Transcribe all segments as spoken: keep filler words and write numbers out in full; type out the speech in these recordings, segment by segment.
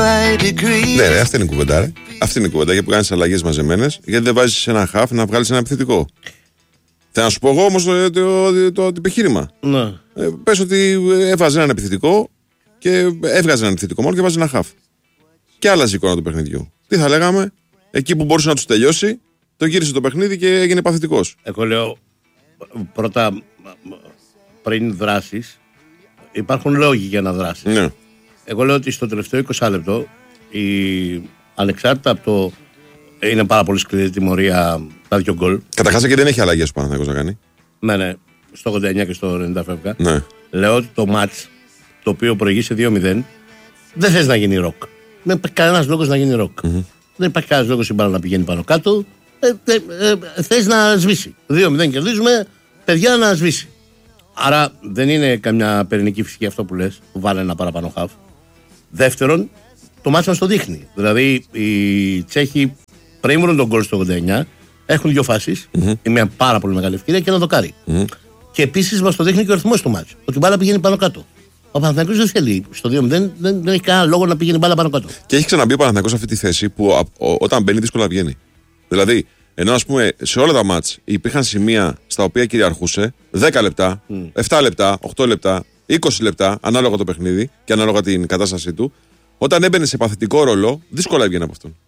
Ναι, ρε, αυτή είναι η κουβέντα. Ρε. Αυτή είναι η κουβέντα για που κάνει αλλαγές μαζεμένες, γιατί δεν βάζεις ένα χαφ να βγάλεις ένα επιθετικό. Θα να σου πω εγώ όμως το, το, το, το, το επιχείρημα. Ναι. Ε, πες ότι έβαζε έναν επιθετικό και έβγαζε έναν επιθετικό μόνο και βάζει ένα χαφ. Και άλλαζε η εικόνα του παιχνιδιού. Τι θα λέγαμε, εκεί που μπορούσε να τους τελειώσει, το γύρισε το παιχνίδι και έγινε παθητικός. Εγώ λέω πρώτα, πριν δράσεις, υπάρχουν λόγοι για να δράσεις. Ναι. Εγώ λέω ότι στο τελευταίο είκοσι λεπτό, η... ανεξάρτητα από το. Είναι πάρα πολύ σκληρή τιμωρία τα δύο γκολ. Καταρχάς και δεν έχει αλλαγές ο Παναθηναϊκός να κάνει. Ναι, ναι. Στο ογδόντα εννιά και στο ενενήντα φεύγα. Ναι. Λέω ότι το μάτς, το οποίο προηγήσε δύο μηδέν, δεν θες να γίνει ροκ. Δεν υπάρχει κανένας λόγος να γίνει ροκ. Mm-hmm. Δεν υπάρχει κανένας λόγος η μπάλα να πηγαίνει πάνω κάτω. Ε, ε, ε, θες να σβήσει. δύο μηδέν κερδίζουμε, παιδιά να σβήσει. Άρα δεν είναι καμιά πυρηνική φυσική αυτό που λες, που βάλε ένα παραπάνω χαφ. Δεύτερον, το μάτς μας το δείχνει. Δηλαδή οι Τσέχοι πριν βρουν τον γκολ στο ογδόντα εννιά έχουν δύο φάσεις, mm-hmm. είναι μια πάρα πολύ μεγάλη ευκαιρία και ένα δοκάρι. Mm-hmm. Και επίσης μας το δείχνει και ο ρυθμός του μάτς. Ότι η μπάλα πηγαίνει πάνω κάτω. Ο Παναθηναϊκός δεν θέλει. Στο δύο μηδέν δεν, δεν έχει κανένα λόγο να πηγαίνει μπάλα πάνω κάτω. Και έχει ξαναμπεί ο Παναθηναϊκός σε αυτή τη θέση που α, ο, όταν μπαίνει δύσκολα βγαίνει. Δηλαδή, ενώ ας πούμε σε όλα τα μάτς υπήρχαν σημεία στα οποία κυριαρχούσε δέκα λεπτά, mm. επτά λεπτά, οκτώ λεπτά, είκοσι λεπτά, ανάλογα το παιχνίδι και ανάλογα την κατάστασή του, όταν έμπαινε σε παθητικό ρόλο, δύσκολα έβγαινε από αυτόν.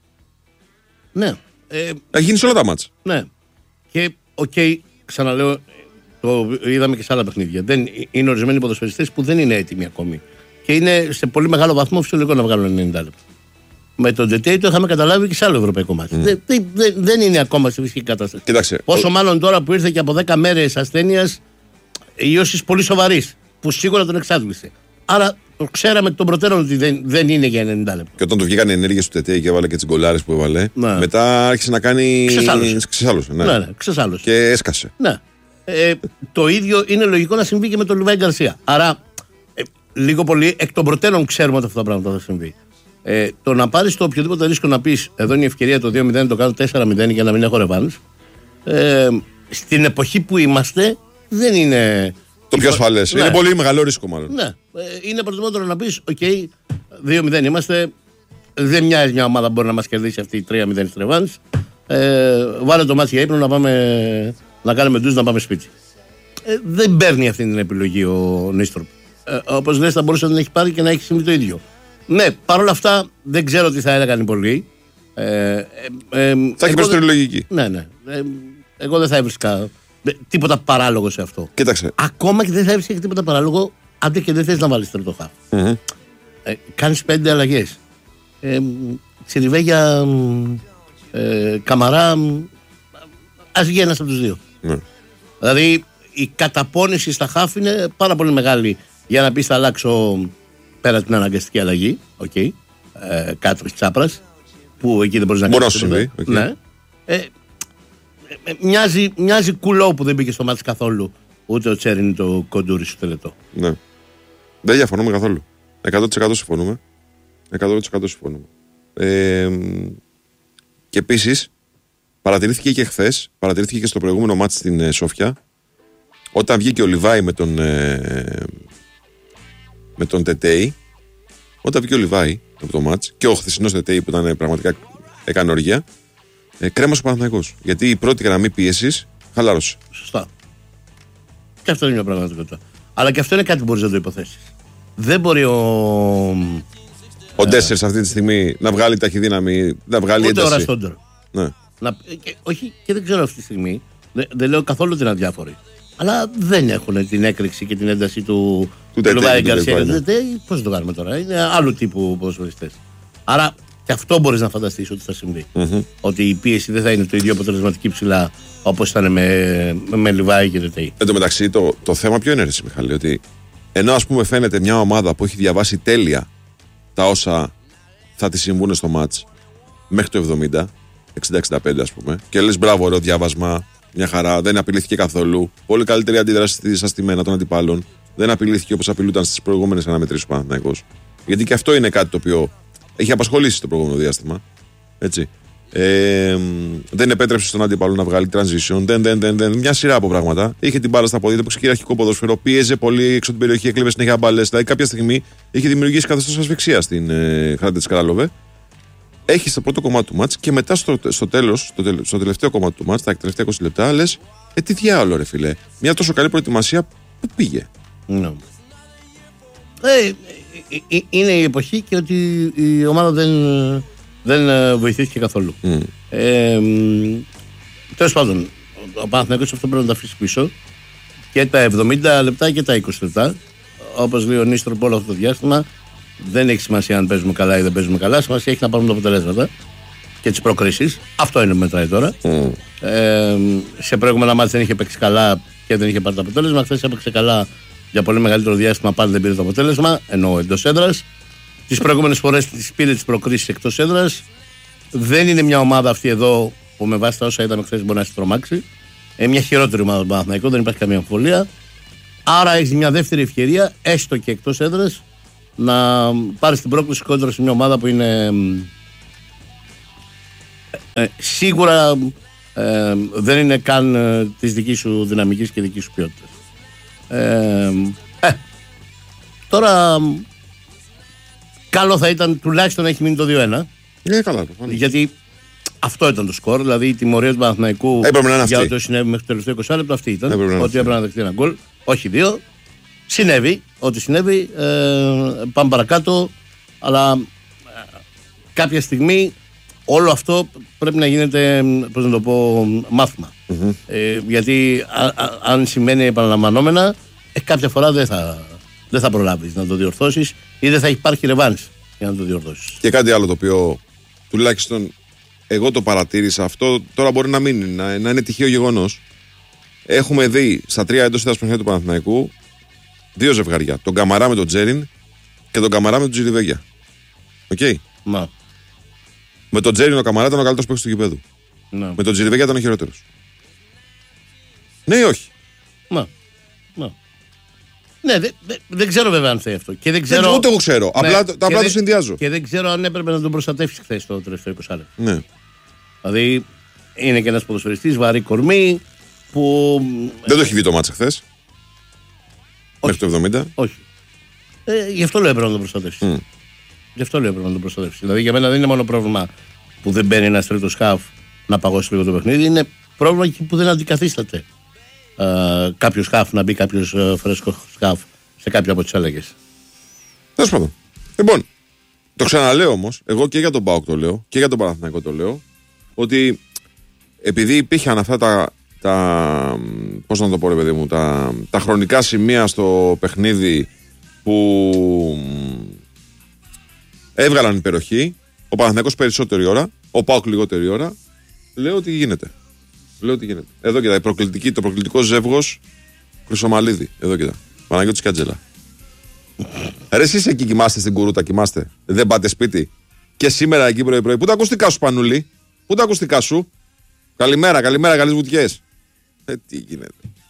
Ναι. Ε, έχει γίνει σε όλα τα μάτς. Ναι. Και οκ, okay, ξαναλέω, το είδαμε και σε άλλα παιχνίδια. Δεν, είναι ορισμένοι ποδοσφαιριστές που δεν είναι έτοιμοι ακόμη. Και είναι σε πολύ μεγάλο βαθμό φυσιολογικό να βγάλουν ενενήντα λεπτά. Με τον Τζετέι το είχαμε καταλάβει και σε άλλο ευρωπαϊκό μάτι. Mm. Δεν, δεν, δεν, δεν είναι ακόμα στη φυσική κατάσταση. Κοίταξε. Πόσο ο... μάλλον τώρα που ήρθε και από δέκα μέρες ασθένειας, ιώσης πολύ σοβαρής, που σίγουρα τον εξάντλησε. Άρα το ξέραμε τον προτέρων ότι δεν, δεν είναι για ενενήντα λεπτά. Και όταν του βγήκαν οι ενέργειες του Τζετέι και έβαλε και τις γκολάρες που έβαλε, ναι. μετά άρχισε να κάνει. Ξεσάλωσε. Ξεσάλωσε. Ναι. Ναι, ναι, ξεσάλωσε. Και έσκασε. Ναι. Ε, το ίδιο είναι λογικό να συμβεί και με τον Λιβάη Γκαρσία. Άρα, ε, λίγο πολύ εκ των προτέρων ξέρουμε ότι αυτά τα πράγματα θα συμβεί. Ε, το να πάρεις το οποιοδήποτε ρίσκο να πεις εδώ είναι η ευκαιρία το δύο μηδέν, το κάνω τέσσερα μηδέν για να μην έχω ρεβάνς. Ε, στην εποχή που είμαστε δεν είναι. Το πιο ασφαλές. Ναι. Είναι πολύ μεγάλο ρίσκο μάλλον. Ναι. Ε, είναι προτιμότερο να πεις: οκ, okay, δύο μηδέν είμαστε. Δεν μοιάζει μια ομάδα που μπορεί να μας κερδίσει αυτή η τρία μηδέν στη ρεβάνς. Ε, βάλε το μάτι για ύπνο να πάμε. Να κάνουμε ντους να πάμε σπίτι. Ε, δεν παίρνει αυτή την επιλογή ο Νίστροπ. Ε, όπως λες, θα μπορούσε να την έχει πάρει και να έχει συμβεί το ίδιο. Ναι, παρόλα αυτά δεν ξέρω τι θα έλεγαν οι πολλοί. Ε, ε, ε, θα έχει περισσότερη λογική. Ναι, ναι. Ε, εγώ δεν θα έβρισκα τίποτα παράλογο σε αυτό. Κοίταξε. Ακόμα και δεν θα έβρισκα τίποτα παράλογο, αντί και δεν θες να βάλεις τρίτο χάφ. Mm-hmm. Ε, κάνεις πέντε αλλαγές. Ε, Τσιριβέγια, ε, Καμαρά, ας βγει ένας από τους δύο. Mm. Δηλαδή η καταπώνηση στα χάφ είναι πάρα πολύ μεγάλη για να πεις θα αλλάξω πέρα την αναγκαστική αλλαγή. Οκ. Okay. Ε, κάτω της Τσάπρας. Που εκεί δεν μπορείς να κάνεις. Μπορεί να συμβεί. Okay. Ναι. Ε, ε, μοιάζει, μοιάζει κουλό που δεν μπήκε στο μάτι καθόλου ούτε ο Τσέριν το κοντούρι στο τελετό. Ναι. Δεν διαφωνούμε καθόλου. εκατό τοις εκατό συμφωνούμε. εκατό τοις εκατό συμφωνούμε. Ε, και επίσης παρατηρήθηκε και χθες, παρατηρήθηκε και στο προηγούμενο μάτι στην ε, Σόφια, όταν βγήκε ο Λιβάη με τον ε, με τον Τετέι, όταν βγήκε ο Λιβάη από το μάτς και ο χθεσινός Τετέι που ήταν πραγματικά έκανε οργία, ε, κρέμασε ο Παναθηναϊκός. Γιατί η πρώτη γραμμή πίεσης χαλάρωσε. Σωστά. Και αυτό είναι μια πραγματικότητα. Αλλά και αυτό είναι κάτι που μπορείς να το υποθέσεις. Δεν μπορεί ο. Ο Ντέσσερ αυτή τη στιγμή να βγάλει ταχυδύναμη, να βγάλει ούτε ένταση. Ούτε ο Ραστόντερ. Ναι. Να, και, όχι, και δεν ξέρω αυτή τη στιγμή. Δεν, δεν λέω καθόλου ότι είναι αδιάφοροι. Αλλά δεν έχουν την έκρηξη και την ένταση του Λιβάη Γκαρσία. Πώς θα το κάνουμε τώρα, είναι άλλου τύπου ποδοσφαιριστές. Άρα και αυτό μπορείς να φανταστείς ότι θα συμβεί. Mm-hmm. Ότι η πίεση δεν θα είναι το ίδιο αποτελεσματική ψηλά όπως ήταν με, με, με Λιβάη και Τετέι. Εν τω μεταξύ, το, το θέμα ποιο είναι, ρε Μιχάλη, ότι ενώ ας πούμε φαίνεται μια ομάδα που έχει διαβάσει τέλεια τα όσα θα τη συμβούν στο μάτς μέχρι το εβδομήντα, εξήντα εξήντα πέντε ας πούμε, και λες μπράβο, ωραίο διάβασμα, μια χαρά, δεν απειλήθηκε καθόλου. Πολύ καλύτερη αντίδραση στα στημένα των αντιπάλων. Δεν απειλήθηκε όπως απειλούταν στις προηγούμενες αναμετρήσεις του Παναθηναϊκός. Γιατί και αυτό είναι κάτι το οποίο έχει απασχολήσει το προηγούμενο διάστημα. Έτσι. Ε, δεν επέτρεψε στον αντίπαλο να βγάλει transition. Δεν, δεν, δεν, δεν, μια σειρά από πράγματα. Είχε την μπάλα στα πόδια του, κυριαρχικό ποδόσφαιρο, πίεζε πολύ έξω την περιοχή, έκλεβε συνέχεια μπάλες. Δηλαδή, κάποια στιγμή είχε δημιουργήσει καθεστώς ασφυξία στην ε, Hrádec Králové. Έχει στο πρώτο κομμάτι του μάτς και μετά στο, στο τέλος, στο, τελε, στο τελευταίο κομμάτι του μάτς, τα τελευταία είκοσι λεπτά, λες, ε, τι διάολο, ρε φιλέ. Μια τόσο καλή προετοιμασία, πού πήγε. No. Ε, ε, ε, είναι η εποχή και ότι η ομάδα δεν, δεν βοηθήθηκε καθόλου. Mm. Ε, τέλος πάντων, ο Παναθηναϊκός αυτό πρέπει να τα αφήσει πίσω και τα εβδομήντα λεπτά και τα είκοσι λεπτά. Όπως λέει ο Νίστρο, όλο αυτό το διάστημα δεν έχει σημασία αν παίζουμε καλά ή δεν παίζουμε καλά. Σημασία έχει να πάρουμε τα αποτελέσματα και τις προκρίσεις. Αυτό είναι που μετράει τώρα. Mm. Ε, σε προηγούμενα μάτια δεν είχε παίξει καλά και δεν είχε πάρει το αποτέλεσμα. Χθες έπαιξε καλά για πολύ μεγαλύτερο διάστημα, πάλι δεν πήρε το αποτέλεσμα, ενώ εντός έδρας. Τις προηγούμενες φορές τις πήρε τις προκρίσεις εκτός έδρας. Δεν είναι μια ομάδα αυτή εδώ που με βάση τα όσα είδαμε χθες μπορεί να σε τρομάξει. Είναι μια χειρότερη ομάδα του Παναθηναϊκού, δεν υπάρχει καμία αμφιβολία. Άρα έχει μια δεύτερη ευκαιρία, έστω και εκτός έδρας, να πάρει την πρόκληση κόντρα σε μια ομάδα που είναι ε, σίγουρα ε, δεν είναι καν ε, της δικής σου δυναμικής και δικής σου ποιότητας. Ε, ε, τώρα καλό θα ήταν τουλάχιστον να έχει μείνει το δύο ένα. Ναι, καλά. Γιατί αυτό ήταν το σκορ, δηλαδή η τιμωρία του Παναθηναϊκού για ό,τι συνέβη μέχρι το τελευταίο είκοσι λεπτό αυτή ήταν. Έπρεπε ότι έπρεπε να δεχτεί ένα γκολ, όχι δύο. Συνέβη, ό,τι συνέβη, ε, πάμε παρακάτω, αλλά ε, κάποια στιγμή όλο αυτό πρέπει να γίνεται, πώς να το πω, μάθημα. Mm-hmm. Ε, γιατί α, α, αν σημαίνει επαναλαμβανόμενα, ε, κάποια φορά δεν θα, δεν θα προλάβεις να το διορθώσεις ή δεν θα υπάρχει ρεβάνς για να το διορθώσεις. Και κάτι άλλο το οποίο τουλάχιστον εγώ το παρατήρησα, αυτό τώρα μπορεί να μείνει, να, να είναι τυχαίο γεγονός. Έχουμε δει στα τρία εντός έδρας παιχνίδια του Παναθηναϊκού δύο ζευγαριά. Τον Καμαρά με τον Τζέριν και τον Καμαρά με τον Τζιριβέγια. Οκ. Okay. Μα. Με τον Τζέριν ο Καμαρά ήταν ο καλύτερος παίκτης του γηπέδου. Να. Με τον Τζιριβέγια ήταν ο χειρότερος. Ναι ή όχι. Μα. Μα. Ναι, δεν δε, δε ξέρω βέβαια αν θέλει αυτό. Και δεν ξέρω. Δεν, ούτε εγώ ξέρω. Ναι. Απλά, το, απλά δε, το συνδυάζω. Και δεν ξέρω αν έπρεπε να τον προστατεύσει χθες το τελευταίο είκοσι λεπτό. Ναι. Δηλαδή είναι και ένας ποδοσφαιριστής βαρύ κορμί που. Δεν το έχει δει το μάτσα χθες. Μέχρι το εβδομήντα. Όχι. Ε, γι' αυτό λέω έπρεπε να τον προστατεύσει. Mm. Γι' αυτό λέω έπρεπε να τον προστατεύσει. Δηλαδή για μένα δεν είναι μόνο πρόβλημα που δεν μπαίνει ένα τρίτο χαφ να παγώσει λίγο το παιχνίδι. Είναι πρόβλημα και που δεν αντικαθίσταται ε, κάποιο χαφ να μπει κάποιο ε, φρέσκο χαφ σε κάποια από τις αλλαγές. Τέλος πάντων. Λοιπόν, το ξαναλέω όμως, εγώ και για τον ΠΑΟΚ το λέω και για τον Παναθηναϊκό το λέω, ότι επειδή υπήρχαν αυτά τα. τα πώς να το πω ρε παιδί μου, τα, τα χρονικά σημεία στο παιχνίδι που έβγαλαν υπεροχή, ο Παναθηναϊκός περισσότερη ώρα, ο ΠΑΟΚ λιγότερη ώρα, λέω ότι γίνεται. Λέω ότι γίνεται. Εδώ κοίτα, το προκλητικό ζεύγος Χρυσομαλίδη. Εδώ κοίτα. Παναγιώτης και Ατζέλα. Ρε εσείς εκεί κοιμάστε στην Κουρούτα, κοιμάστε. Δεν πάτε σπίτι. Και σήμερα εκεί πρωί-πρωί. Πού τα ακουστικά σου, Πανούλη? Πού τα ακουστικά σου? Καλημέρα, καλημέρα, καλές βουτιές. Ε, τι γίνεται.